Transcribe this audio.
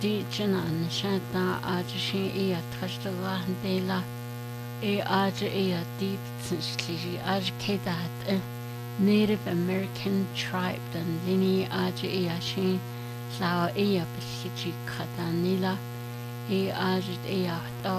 Teaching shanta ajashi iya tashtawa dela aja iya deep since educated Native American tribe dan lini aja iya shin lao iya bisichi katanila aja iya